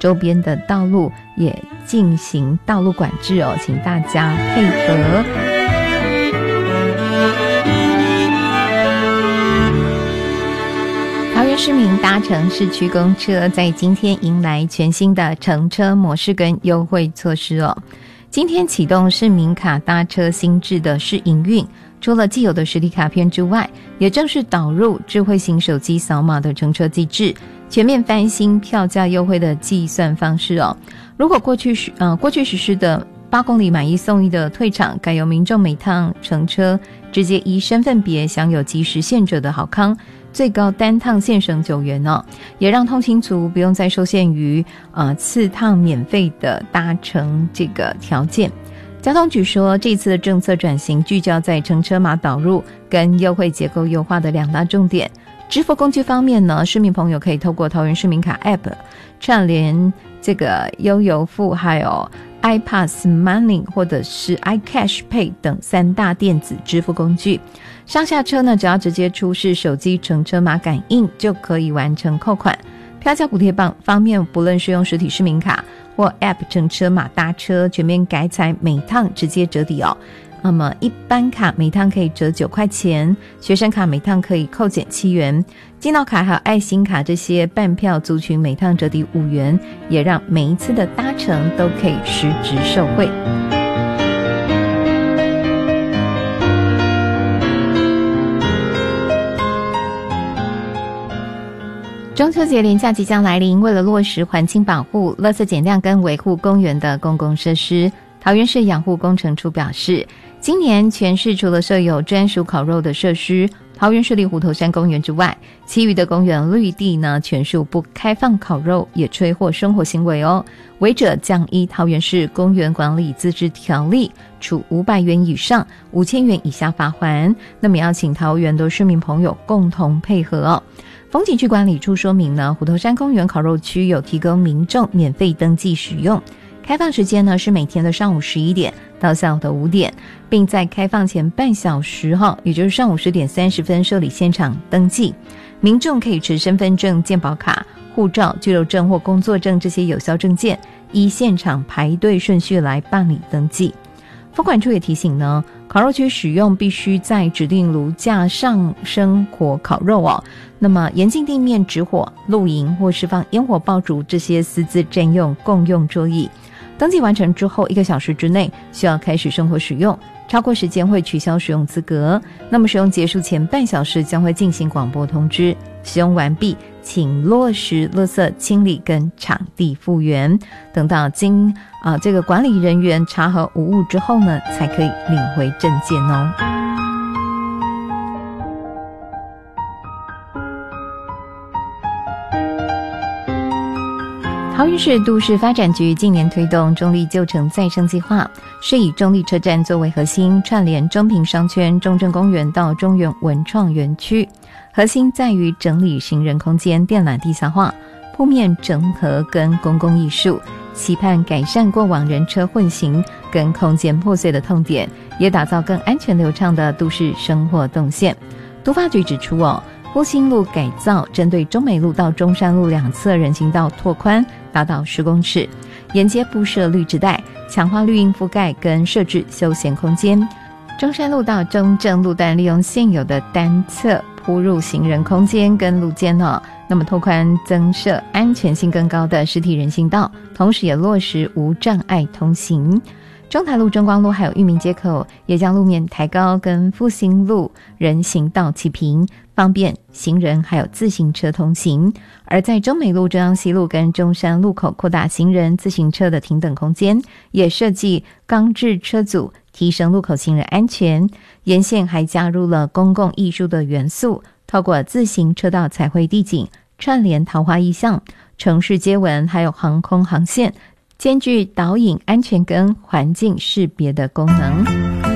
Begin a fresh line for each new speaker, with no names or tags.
周边的道路也进行道路管制哦，请大家配合。桃园市民搭乘市区公车，在今天迎来全新的乘车模式跟优惠措施哦。今天启动市民卡搭车新制的试营运，除了既有的实体卡片之外，也正式导入智慧型手机扫码的乘车机制，全面翻新票价优惠的计算方式哦。如果过去实施的8公里买1送1的退场，改由民众每趟乘车直接依身份别享有即时现折的好康，最高单趟现省9元哦，也让通勤族不用再受限于次趟免费的搭乘这个条件。交通局说，这次的政策转型聚焦在乘车码导入跟优惠结构优化的2大重点。支付工具方面呢，市民朋友可以透过桃园市民卡 App 串联这个悠游付，还有 iPass Money 或者是 iCash Pay 等3大电子支付工具。上下车呢，只要直接出示手机乘车码感应就可以完成扣款。票价补贴方面，不论是用实体市民卡或 App 乘车码搭车，全面改采每趟直接折抵哦。那么一般卡每趟可以折9块钱，学生卡每趟可以扣减7元，敬老卡还有爱心卡这些半票族群每趟折抵5元，也让每一次的搭乘都可以实质受惠。中秋节连假即将来临，为了落实环境保护、垃圾减量跟维护公园的公共设施，桃园市养护工程处表示，今年全市除了设有专属烤肉的设施桃园市立虎头山公园之外，其余的公园绿地呢全数不开放烤肉，也吹获生活行为哦。违者将依桃园市公园管理自治条例处500元以上5000元以下罚锾。那么要请桃园的市民朋友共同配合哦。风景区管理处说明呢，虎头山公园烤肉区有提供民众免费登记使用，开放时间呢是每天的上午11点到下午的5点，并在开放前半小时也就是上午10点30分设立现场登记。民众可以持身份证、健保卡、护照、居留证或工作证这些有效证件，依现场排队顺序来办理登记。风管处也提醒呢，烤肉区使用必须在指定炉架上生火烤肉哦。那么严禁地面直火、露营或释放烟火爆竹这些私自占用共用桌椅。登记完成之后1个小时之内需要开始生活使用，超过时间会取消使用资格。那么使用结束前半小时将会进行广播通知，使用完毕请落实垃圾清理跟场地复原，等到经这个管理人员查核无误之后呢，才可以领回证件哦。桃园市都市发展局近年推动中壢旧城再生计划，是以中壢车站作为核心，串联中平商圈、中正公园到中原文创园区。核心在于整理行人空间，电缆地下化，铺面整合跟公共艺术，期盼改善过往人车混行跟空间破碎的痛点，也打造更安全流畅的都市生活动线。都发局指出复兴路改造针对中美路到中山路两侧人行道拓宽达到10公尺，沿街布设绿植带，强化绿荫覆盖跟设置休闲空间。中山路到中正路段利用现有的单侧铺入行人空间跟路肩那么拓宽增设安全性更高的实体人行道，同时也落实无障碍通行。中台路、中光路还有裕民街口也将路面抬高，跟复兴路人行道齐平，方便行人还有自行车通行。而在中美路、中央西路跟中山路口扩大行人、自行车的停等空间，也设计钢制车阻，提升路口行人安全。沿线还加入了公共艺术的元素，透过自行车道彩绘地景，串联桃花意象、城市街纹还有航空航线，兼具导引安全跟环境识别的功能。